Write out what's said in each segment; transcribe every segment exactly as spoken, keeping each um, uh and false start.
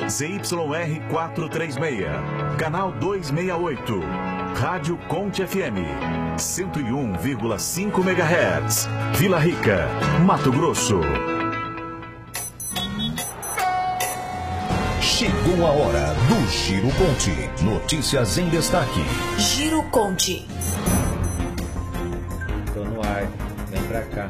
Z Y R quatrocentos e trinta e seis, canal duzentos e sessenta e oito, Rádio Conte F M, cento e um vírgula cinco megahertz, Vila Rica, Mato Grosso. Chegou a hora do Giro Conte. Notícias em destaque. Giro Conte. Tô no ar, vem pra cá.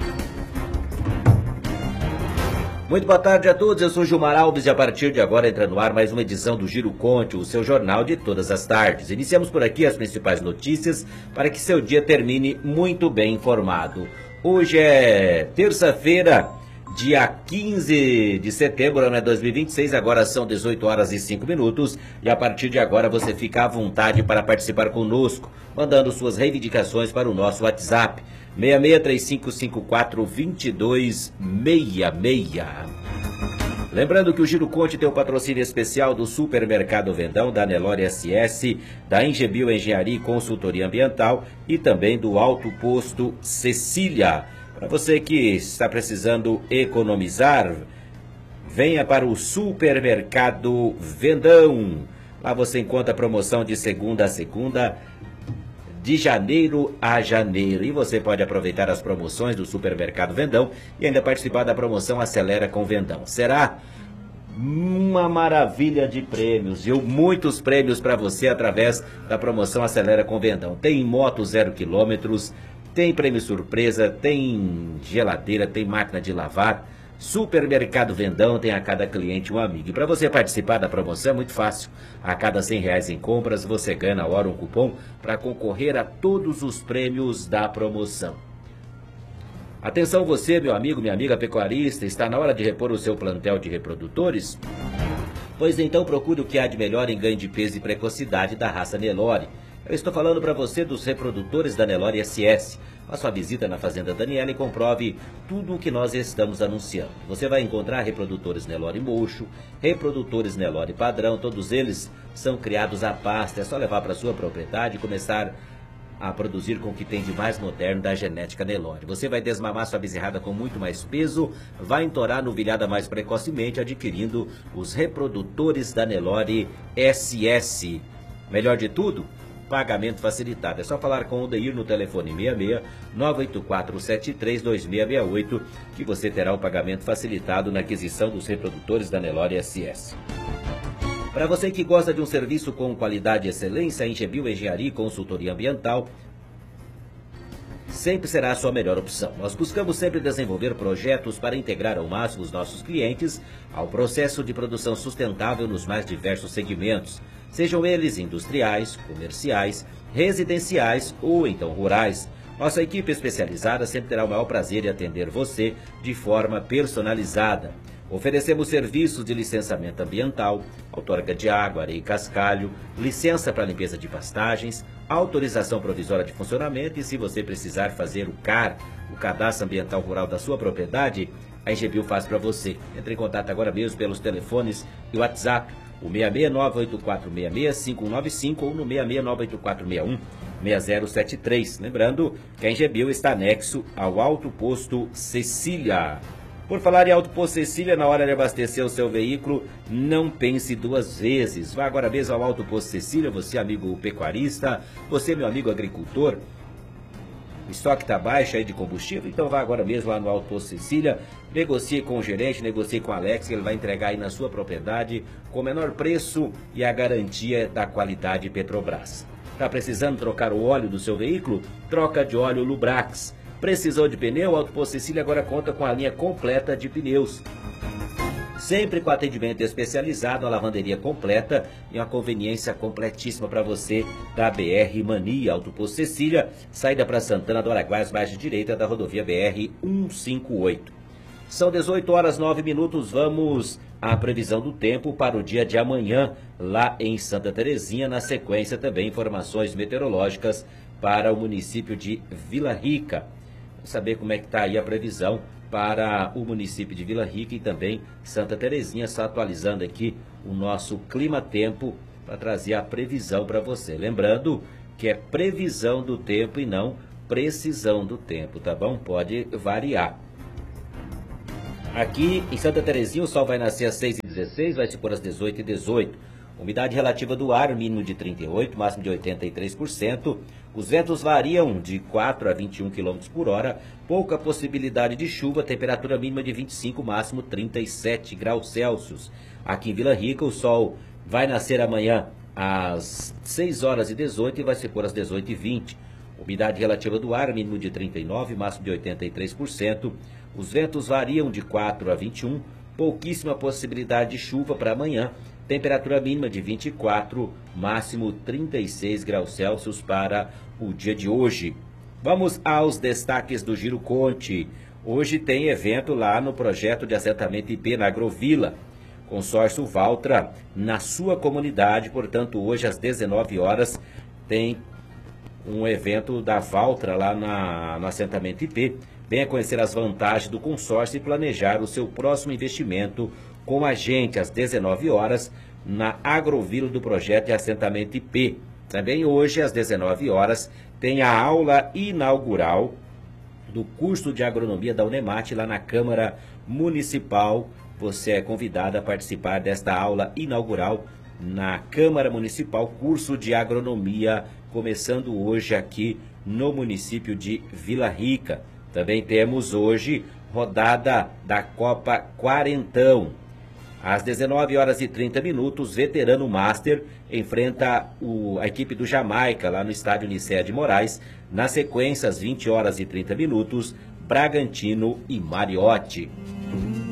Muito boa tarde a todos, eu sou Gilmar Alves e a partir de agora entra no ar mais uma edição do Giro Conte, o seu jornal de todas as tardes. Iniciamos por aqui as principais notícias para que seu dia termine muito bem informado. Hoje é terça-feira, dia quinze de setembro, ano é dois mil e vinte e seis, agora são dezoito horas e cinco minutos e a partir de agora você fica à vontade para participar conosco, mandando suas reivindicações para o nosso WhatsApp, seis seis três cinco cinco quatro dois dois seis seis. Lembrando que o Giro Conte tem o patrocínio especial do Supermercado Vendão, da Nelore S S, da Engebio Engenharia e Consultoria Ambiental e também do Alto Posto Cecília. Para você que está precisando economizar, venha para o Supermercado Vendão. Lá você encontra a promoção de segunda a segunda, de janeiro a janeiro. E você pode aproveitar as promoções do Supermercado Vendão e ainda participar da promoção Acelera com Vendão. Será uma maravilha de prêmios, viu? Muitos prêmios para você através da promoção Acelera com Vendão. Tem moto zero quilômetros, tem prêmio surpresa, tem geladeira, tem máquina de lavar. Supermercado Vendão tem a cada cliente um amigo. E para você participar da promoção é muito fácil. A cada cem reais em compras, você ganha na hora um cupom para concorrer a todos os prêmios da promoção. Atenção você, meu amigo, minha amiga pecuarista, está na hora de repor o seu plantel de reprodutores? Pois então procure o que há de melhor em ganho de peso e precocidade da raça Nelore. Eu estou falando para você dos reprodutores da Nelore S S. Faça uma visita na Fazenda Daniela e comprove tudo o que nós estamos anunciando. Você vai encontrar reprodutores Nelore Mocho, reprodutores Nelore Padrão, todos eles são criados a pasto. É só levar para sua propriedade e começar a produzir com o que tem de mais moderno da genética Nelore. Você vai desmamar sua bezerrada com muito mais peso, vai entorar novilhada mais precocemente adquirindo os reprodutores da Nelore S S. Melhor de tudo, pagamento facilitado. É só falar com o Odeir no telefone seis seis nove oito quatro sete três dois seis seis oito que você terá o pagamento facilitado na aquisição dos reprodutores da Nelore S S. Para você que gosta de um serviço com qualidade e excelência, a Engebio Engenharia e Consultoria Ambiental sempre será a sua melhor opção. Nós buscamos sempre desenvolver projetos para integrar ao máximo os nossos clientes ao processo de produção sustentável nos mais diversos segmentos, sejam eles industriais, comerciais, residenciais ou então rurais. Nossa equipe especializada sempre terá o maior prazer em atender você de forma personalizada. Oferecemos serviços de licenciamento ambiental, outorga de água, areia e cascalho, licença para limpeza de pastagens, autorização provisória de funcionamento e se você precisar fazer o C A R, o Cadastro Ambiental Rural da sua propriedade, a Engebio faz para você. Entre em contato agora mesmo pelos telefones e WhatsApp, o seis seis nove oito quatro seis seis cinco um nove cinco ou no seis seis nove oito quatro seis um seis zero sete três. Lembrando que a Engebio está anexo ao Alto Posto Cecília. Por falar em Alto Posto Cecília, na hora de abastecer o seu veículo, não pense duas vezes. Vá agora mesmo ao Alto Posto Cecília, você amigo pecuarista, você meu amigo agricultor. O estoque está baixo aí de combustível, então vá agora mesmo lá no Alto Posto Cecília, negocie com o gerente, negocie com o Alex, que ele vai entregar aí na sua propriedade com o menor preço e a garantia da qualidade Petrobras. Está precisando trocar o óleo do seu veículo? Troca de óleo Lubrax. Precisou de pneu? O Alto Posto Cecília agora conta com a linha completa de pneus. Sempre com atendimento especializado, a lavanderia completa e uma conveniência completíssima para você da B R Mania. Alto Posto Cecília, saída para Santana do Araguaia, margem direita da rodovia B R cento e cinquenta e oito. São dezoito horas e nove minutos, vamos à previsão do tempo para o dia de amanhã, lá em Santa Terezinha. Na sequência também informações meteorológicas para o município de Vila Rica. Vamos saber como é que está aí a previsão para o município de Vila Rica e também Santa Terezinha, só atualizando aqui o nosso clima-tempo para trazer a previsão para você. Lembrando que é previsão do tempo e não precisão do tempo, tá bom? Pode variar. Aqui em Santa Terezinha o sol vai nascer às seis e dezesseis, vai se pôr às dezoito e dezoito. Umidade relativa do ar, mínimo de trinta e oito por cento, máximo de oitenta e três por cento. Os ventos variam de quatro a vinte e um quilômetros por hora. Pouca possibilidade de chuva, temperatura mínima de vinte e cinco, máximo trinta e sete graus Celsius. Aqui em Vila Rica o sol vai nascer amanhã às seis horas e dezoito e vai se pôr às dezoito e vinte. Umidade relativa do ar, mínimo de trinta e nove por cento, máximo de oitenta e três por cento. Os ventos variam de quatro a vinte e um, pouquíssima possibilidade de chuva para amanhã. Temperatura mínima de vinte e quatro, máximo trinta e seis graus Celsius para o dia de hoje. Vamos aos destaques do Giro Conte. Hoje tem evento lá no projeto de assentamento I P na Agrovila. Consórcio Valtra na sua comunidade, portanto hoje às dezenove horas tem um evento da Valtra lá na, no assentamento I P. Venha conhecer as vantagens do consórcio e planejar o seu próximo investimento com a gente às dezenove horas na Agrovila do projeto de assentamento I P. Também hoje às dezenove horas tem a aula inaugural do curso de agronomia da Unemate lá na Câmara Municipal. Você é convidado a participar desta aula inaugural na Câmara Municipal, curso de agronomia, começando hoje aqui no município de Vila Rica. Também temos hoje rodada da Copa Quarentão. Às dezenove horas e trinta minutos, Veterano Master enfrenta o, a equipe do Jamaica lá no estádio Nicéia de Moraes. Na sequência, às vinte horas e trinta minutos, Bragantino e Mariotti.